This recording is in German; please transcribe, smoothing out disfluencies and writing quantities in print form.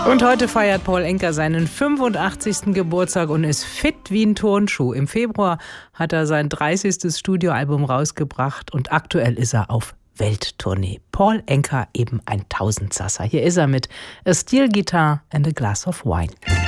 Und heute feiert Paul Anka seinen 85. Geburtstag und ist fit wie ein Turnschuh. Im Februar hat er sein 30. Studioalbum rausgebracht und aktuell ist er auf Welttournee. Paul Anka, eben ein Tausendsasser. Hier ist er mit A Steel Guitar and a Glass of Wine.